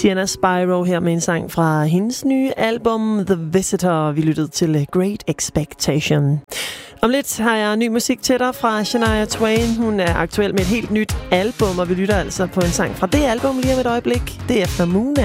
Sienna Spyro her med en sang fra hendes nye album The Visitor. Vi lyttede til Great Expectation. Om lidt har jeg ny musik til dig fra Shania Twain. Hun er aktuel med et helt nyt album, og vi lytter altså på en sang fra det album lige om et øjeblik. Det er efter Moon.